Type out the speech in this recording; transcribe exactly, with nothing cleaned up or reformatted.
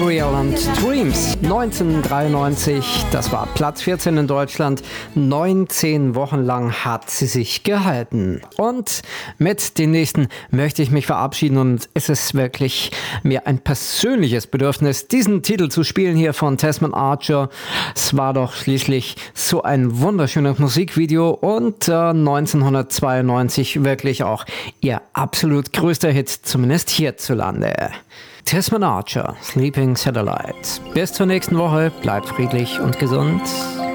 Gabriel und Dreams. neunzehnhundertdreiundneunzig, das war Platz vierzehn in Deutschland. neunzehn Wochen lang hat sie sich gehalten. Und mit dem nächsten möchte ich mich verabschieden und es ist wirklich mir ein persönliches Bedürfnis, diesen Titel zu spielen hier von Desmond Archer. Es war doch schließlich so ein wunderschönes Musikvideo und äh, neunzehnhundertzweiundneunzig wirklich auch ihr absolut größter Hit, zumindest hierzulande. Desmond Archer, Sleeping Satellite. Bis zur nächsten Woche, bleibt friedlich und gesund.